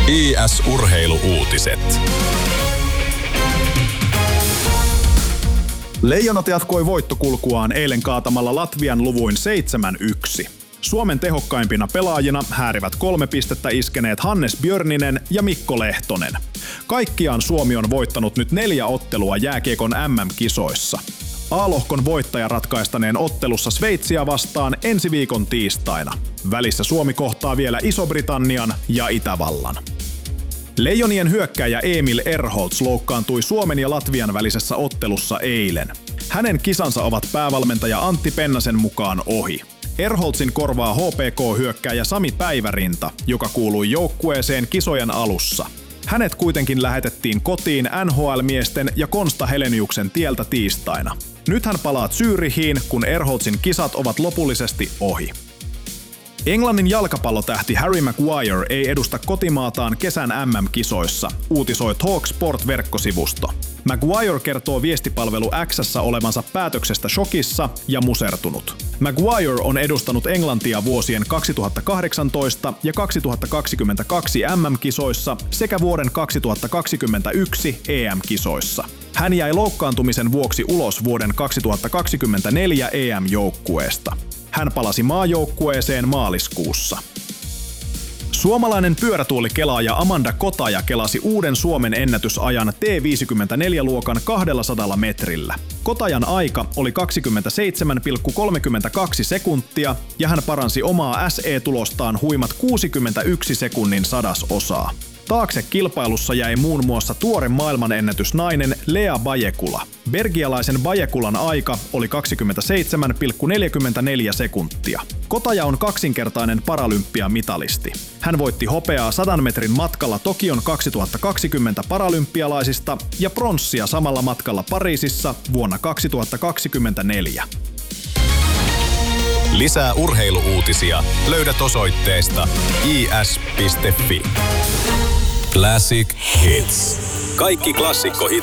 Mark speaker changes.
Speaker 1: IS-urheilu-uutiset.
Speaker 2: Leijonat jatkoi voittokulkuaan eilen kaatamalla Latvian luvuin 7-1. Suomen tehokkaimpina pelaajina häärivät 3 pistettä iskeneet Hannes Björninen ja Mikko Lehtonen. Kaikkiaan Suomi on voittanut nyt 4 ottelua jääkiekon MM-kisoissa. A-lohkon voittaja ratkaistaneen ottelussa Sveitsiä vastaan ensi viikon tiistaina. Välissä Suomi kohtaa vielä Iso-Britannian ja Itävallan. Leijonien hyökkääjä Emil Erholz loukkaantui Suomen ja Latvian välisessä ottelussa eilen. Hänen kisansa ovat päävalmentaja Antti Pennasen mukaan ohi. Erholzin korvaa HPK-hyökkääjä Sami Päivärinta, joka kuului joukkueeseen kisojen alussa. Hänet kuitenkin lähetettiin kotiin NHL-miesten ja Konsta Heleniuksen tieltä tiistaina. Nyt hän palaa Zürichiin, kun Erholzin kisat ovat lopullisesti ohi. Englannin jalkapallotähti Harry Maguire ei edusta kotimaataan kesän MM-kisoissa, uutisoi TalkSport-verkkosivusto. Maguire kertoo viestipalvelu X:ssä olevansa päätöksestä shokissa ja musertunut. Maguire on edustanut Englantia vuosien 2018 ja 2022 MM-kisoissa sekä vuoden 2021 EM-kisoissa. Hän jäi loukkaantumisen vuoksi ulos vuoden 2024 EM-joukkueesta. Hän palasi maajoukkueeseen maaliskuussa. Suomalainen pyörätuolikelaaja Amanda Kotaja kelasi uuden Suomen ennätysajan T54-luokan 200 metrillä. Kotajan aika oli 27,32 sekuntia ja hän paransi omaa SE-tulostaan huimat 61 sekunnin sadasosaa. Taakse kilpailussa jäi muun muassa tuore maailmanennätysnainen Lea Bajekula. Belgialaisen Bajekulan aika oli 27,44 sekuntia. Kotaja on kaksinkertainen paralympiamitalisti. Hän voitti hopeaa 100 metrin matkalla Tokion 2020 paralympialaisista ja pronssia samalla matkalla Pariisissa vuonna 2024.
Speaker 1: Lisää urheilu-uutisia löydät osoitteesta is.fi. Classic Hits. Kaikki klassikkohit